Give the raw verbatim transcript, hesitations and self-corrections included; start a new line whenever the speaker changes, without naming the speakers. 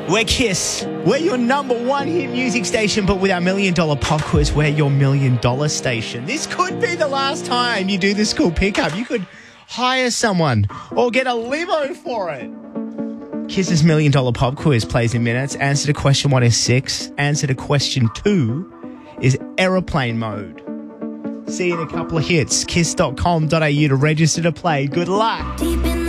We're Kiss. We're your number one hit music station, but with our million dollar pop quiz, we're your million dollar station. This could be the last time you do the school pickup. You could hire someone or get a limo for it. Kiss's million dollar pop quiz plays in minutes. Answer to question one is six. Answer to question two is aeroplane mode. See you in a couple of hits. kiss dot com dot a u to register to play. Good luck.